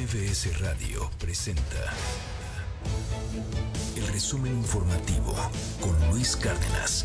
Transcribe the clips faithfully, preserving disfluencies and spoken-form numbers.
B S Radio presenta el resumen informativo con Luis Cárdenas.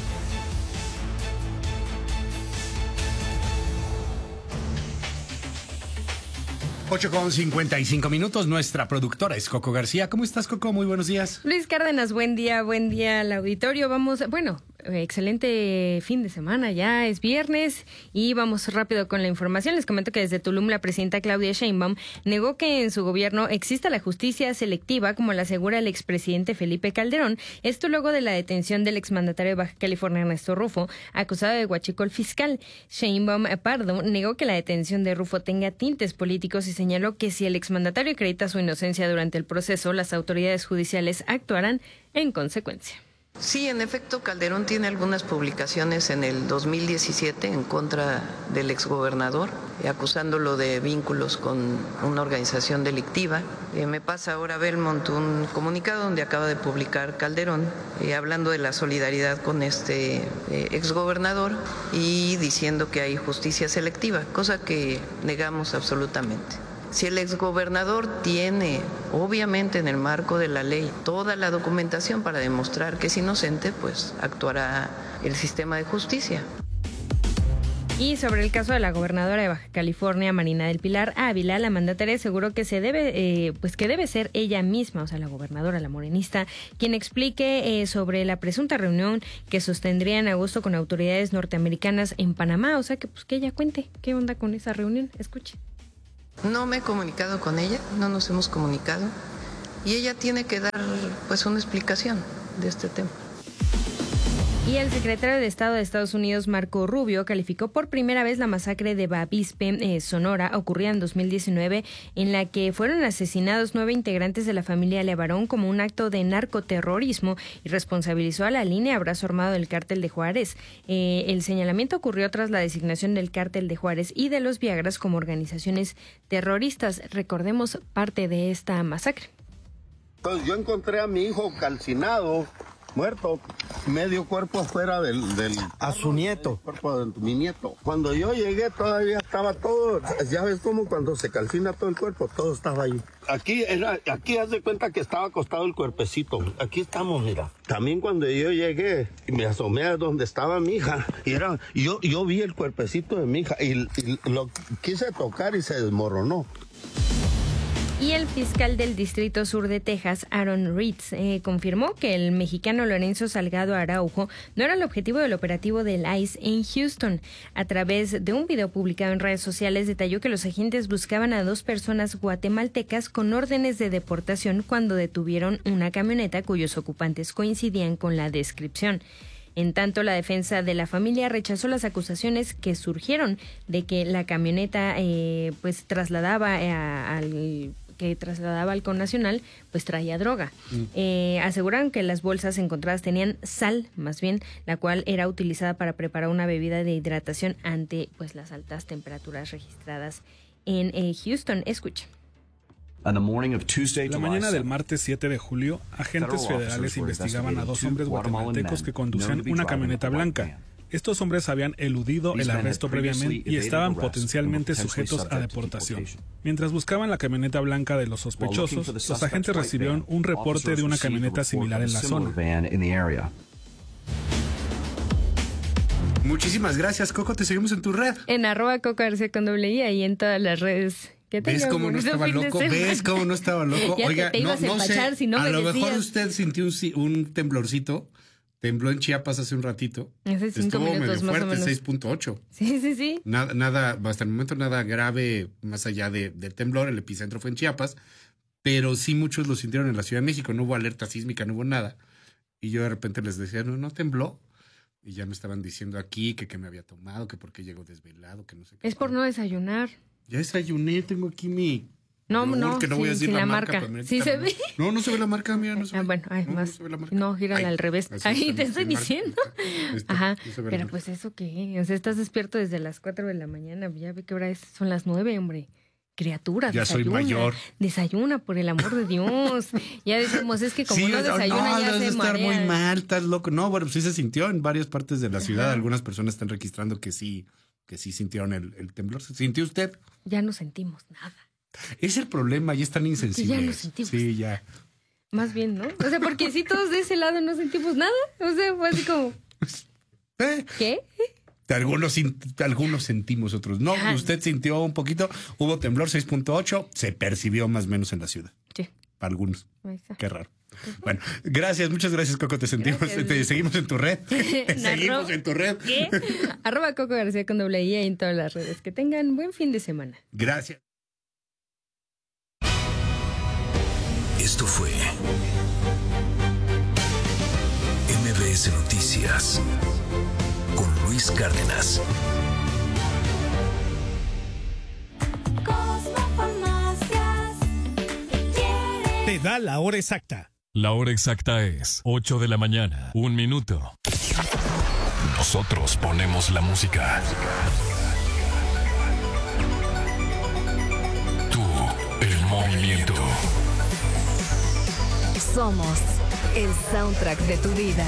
ocho con cincuenta y cinco minutos, nuestra productora es Coco García. ¿Cómo estás, Coco? Muy buenos días. Luis Cárdenas, buen día, buen día al auditorio. Vamos, bueno, excelente fin de semana, ya es viernes y vamos rápido con la información. Les comento que desde Tulum la presidenta Claudia Sheinbaum negó que en su gobierno exista la justicia selectiva, como la asegura el expresidente Felipe Calderón. Esto luego de la detención del exmandatario de Baja California, Ernesto Rufo, acusado de huachicol fiscal. Sheinbaum Pardo negó que la detención de Rufo tenga tintes políticos y señaló que si el exmandatario acredita su inocencia durante el proceso, las autoridades judiciales actuarán en consecuencia. Sí, en efecto, Calderón tiene algunas publicaciones en el dos mil diecisiete en contra del exgobernador, eh, acusándolo de vínculos con una organización delictiva. Eh, me pasa ahora Belmont un comunicado donde acaba de publicar Calderón, eh, hablando de la solidaridad con este eh, exgobernador y diciendo que hay justicia selectiva, cosa que negamos absolutamente. Si el exgobernador tiene, obviamente en el marco de la ley, toda la documentación para demostrar que es inocente, pues actuará el sistema de justicia. Y sobre el caso de la gobernadora de Baja California, Marina del Pilar Ávila, la mandataria aseguró que se debe, eh, pues que debe ser ella misma, o sea, la gobernadora, la morenista, quien explique eh, sobre la presunta reunión que sostendría en agosto con autoridades norteamericanas en Panamá. O sea, que pues que ella cuente qué onda con esa reunión. Escuche. No me he comunicado con ella, no nos hemos comunicado y ella tiene que dar pues una explicación de este tema. Y el secretario de Estado de Estados Unidos, Marco Rubio, calificó por primera vez la masacre de Bavispe, eh, Sonora, ocurrida en dos mil diecinueve, en la que fueron asesinados nueve integrantes de la familia Levarón como un acto de narcoterrorismo y responsabilizó a la línea Brazo Armado del Cártel de Juárez. Eh, el señalamiento ocurrió tras la designación del Cártel de Juárez y de los Viagras como organizaciones terroristas. Recordemos parte de esta masacre. Entonces yo encontré a mi hijo calcinado, muerto, medio cuerpo afuera del... del a su nieto. Cuerpo de mi nieto. Cuando yo llegué todavía estaba todo, ya ves como cuando se calcina todo el cuerpo, todo estaba ahí. Aquí era, aquí haz de cuenta que estaba acostado el cuerpecito. Aquí estamos, mira. También cuando yo llegué y me asomé a donde estaba mi hija, y era, yo, yo vi el cuerpecito de mi hija y, y lo quise tocar y se desmoronó. Y el fiscal del Distrito Sur de Texas, Aaron Reitz, eh, confirmó que el mexicano Lorenzo Salgado Araujo no era el objetivo del operativo del I C E en Houston. A través de un video publicado en redes sociales, detalló que los agentes buscaban a dos personas guatemaltecas con órdenes de deportación cuando detuvieron una camioneta cuyos ocupantes coincidían con la descripción. En tanto, la defensa de la familia rechazó las acusaciones que surgieron de que la camioneta eh, pues trasladaba a, al que trasladaba al connacional, pues traía droga. Mm. Eh, aseguraron que las bolsas encontradas tenían sal, más bien, la cual era utilizada para preparar una bebida de hidratación ante pues las altas temperaturas registradas en eh, Houston. Escuchen. La mañana del martes siete de julio, agentes federales investigaban a dos hombres guatemaltecos que conducían una camioneta blanca. Estos hombres habían eludido el arresto previamente y estaban potencialmente sujetos a deportación. Mientras buscaban la camioneta blanca de los sospechosos, los agentes recibieron un reporte de una camioneta similar en la zona. Muchísimas gracias, Coco. Te seguimos en tu red. En arroba Coco García con doble I y en todas las redes. ¿Ves cómo no estaba loco? ¿Ves cómo no estaba loco? Ya Oiga, te, te no, ibas a no empachar sé, si no a me lo decías. mejor usted sintió un, un temblorcito. Tembló en Chiapas hace un ratito. Hace cinco Estuvo minutos medio más fuerte, o menos. seis punto ocho. Sí, sí, sí. Nada, nada, hasta el momento nada grave más allá de, del temblor. El epicentro fue en Chiapas, pero sí muchos lo sintieron en la Ciudad de México. No hubo alerta sísmica, no hubo nada. Y yo de repente les decía, no, no tembló. Y ya me estaban diciendo aquí que, que me había tomado, que por qué llego desvelado, que no sé qué. Es por no desayunar. Ya desayuné, tengo aquí mi... No, no, que no sí, voy a decir sí, la, la marca. marca. Sí se ve. No, no se ve la marca, mira, no se ve. Ah, bueno, ay, no, más. No, se ve la marca. No, gírala al revés. Ahí te estoy diciendo. Está, Ajá. no Pero pues eso qué, o sea, estás despierto desde las cuatro de la mañana, ya ve qué hora es, son las nueve, hombre. Criatura, ya desayuna, soy mayor. Desayuna, por el amor de Dios. Ya decimos, es que como sí, no desayuna, no, ya debes se estar marea. muy mal, estás loco. No, bueno, sí se sintió en varias partes de la ciudad. Ajá. Algunas personas están registrando que sí, que sí sintieron el, el temblor. ¿Sintió usted? Ya no sentimos nada. Es el problema, ya están insensibles. Ya lo sentimos. Sí, ya. Más bien, ¿no? O sea, porque si todos de ese lado no sentimos nada. O sea, fue así como... ¿Eh? ¿Qué? Algunos, algunos sentimos, otros no. Ah. Usted sintió un poquito. Hubo temblor seis punto ocho. Se percibió más o menos en la ciudad. Sí. Para algunos. Ahí está. Qué raro. Bueno, gracias, muchas gracias, Coco. Te sentimos, Gracias. te seguimos en tu red. Te seguimos Arroba- en tu red. ¿Qué? Arroba Coco García con doble I en todas las redes. Que tengan buen fin de semana. Gracias. Esto fue M B S Noticias con Luis Cárdenas. Te da la hora exacta. La hora exacta es ocho de la mañana, un minuto. Nosotros ponemos la música. Tú, el movimiento. Somos el soundtrack de tu vida.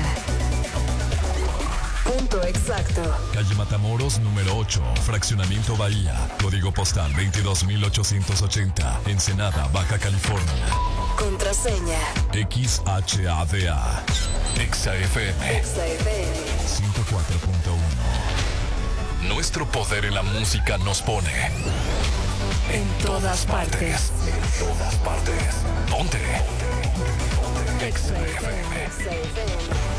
Punto exacto. Calle Matamoros, número ocho, Fraccionamiento Bahía. Código postal veintidós mil ochocientos ochenta, Ensenada, Baja California. Contraseña. X H A D A. Exa F M Exa F M. ciento cuatro punto uno. Nuestro poder en la música nos pone En todas partes. En todas partes. Ponte. Exa F M. Exa F M.